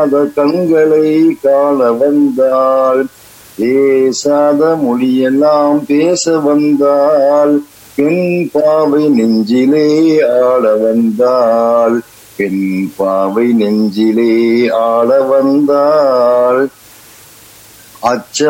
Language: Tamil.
கண்களை காண வந்தாள், பேசாத மொழியெல்லாம் பேச வந்தாள், பெண் பாவை நெஞ்சிலே ஆட வந்தாள், பெண் பாவை நெஞ்சிலே ஆட வந்தாள். அச்ச